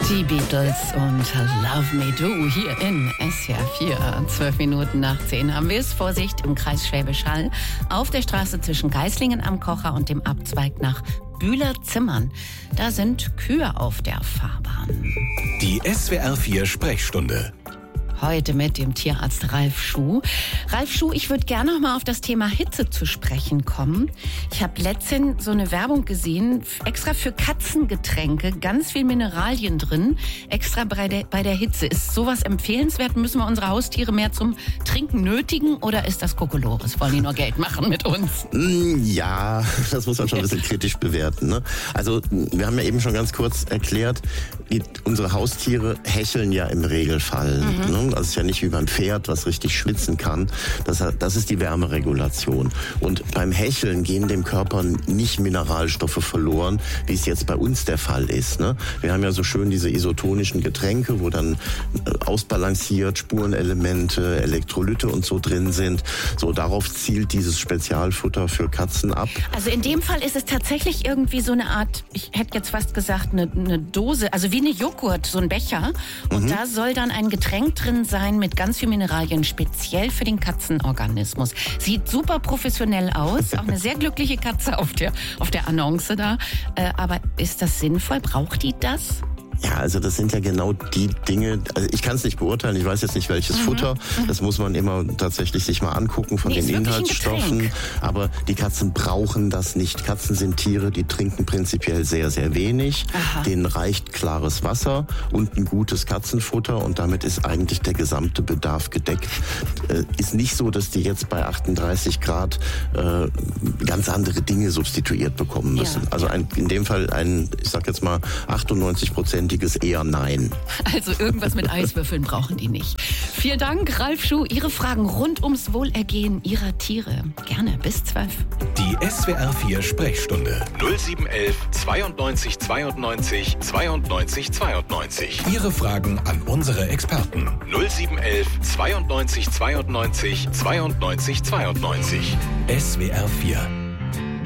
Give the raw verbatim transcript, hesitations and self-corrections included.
Die Beatles und Love Me Do hier in S W R vier. Zwölf Minuten nach zehn haben wir es. Vorsicht im Kreis Schwäbisch Hall. Auf der Straße zwischen Geislingen am Kocher und dem Abzweig nach Bühler-Zimmern. Da sind Kühe auf der Fahrbahn. Die S W R vier Sprechstunde. Heute mit dem Tierarzt Ralf Schuh. Ralf Schuh, ich würde gerne noch mal auf das Thema Hitze zu sprechen kommen. Ich habe letztens so eine Werbung gesehen, extra für Katzengetränke, ganz viel Mineralien drin, extra bei der, bei der Hitze. Ist sowas empfehlenswert? Müssen wir unsere Haustiere mehr zum Trinken nötigen oder ist das Kokolores? Wollen die nur Geld machen mit uns? Ja, das muss man schon ein bisschen kritisch bewerten. Ne? Also wir haben ja eben schon ganz kurz erklärt, die, unsere Haustiere hecheln ja im Regelfall. Mhm. Ne? Also es ist ja nicht wie beim Pferd, was richtig schwitzen kann. Das, das ist die Wärmeregulation. Und beim Hecheln gehen dem Körper nicht Mineralstoffe verloren, wie es jetzt bei uns der Fall ist. Ne? Wir haben ja so schön diese isotonischen Getränke, wo dann ausbalanciert Spurenelemente, Elektrolyte und so drin sind. So, darauf zielt dieses Spezialfutter für Katzen ab. Also in dem Fall ist es tatsächlich irgendwie so eine Art, ich hätte jetzt fast gesagt, eine, eine Dose, also wie eine Joghurt, so ein Becher. Und mhm. da soll dann ein Getränk drin sein mit ganz viel Mineralien, speziell für den Katzenorganismus. Sieht super professionell aus, auch eine sehr glückliche Katze auf der, auf der Annonce da. Äh, aber ist das sinnvoll? Braucht die das? Ja, also das sind ja genau die Dinge, also ich kann es nicht beurteilen, ich weiß jetzt nicht welches mhm. Futter, das muss man immer tatsächlich sich mal angucken von nee, den Inhaltsstoffen, aber die Katzen brauchen das nicht. Katzen sind Tiere, die trinken prinzipiell sehr, sehr wenig, Aha. denen reicht klares Wasser und ein gutes Katzenfutter und damit ist eigentlich der gesamte Bedarf gedeckt. Äh, ist nicht so, dass die jetzt bei achtunddreißig Grad äh, ganz andere Dinge substituiert bekommen müssen. Ja. Also ein, in dem Fall ein, ich sag jetzt mal achtundneunzig Prozent eher Nein. Also irgendwas mit Eiswürfeln brauchen die nicht. Vielen Dank, Ralf Schuh. Ihre Fragen rund ums Wohlergehen Ihrer Tiere. Gerne bis zwölf. Die S W R vier Sprechstunde. null sieben eins eins zweiundneunzig zweiundneunzig zweiundneunzig zweiundneunzig. Ihre Fragen an unsere Experten. null sieben eins eins zweiundneunzig zweiundneunzig zweiundneunzig zweiundneunzig. S W R vier.